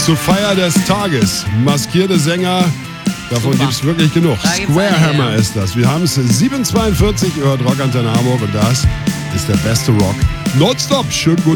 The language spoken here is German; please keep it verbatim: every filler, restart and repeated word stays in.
Zur Feier des Tages. Maskierte Sänger. Davon gibt es wirklich genug. Square Hammer ja. ist das. Wir haben es sieben Uhr zweiundvierzig, ihr hört Rock Antenne Hamburg und das ist der beste Rock. Nonstop. Schönen guten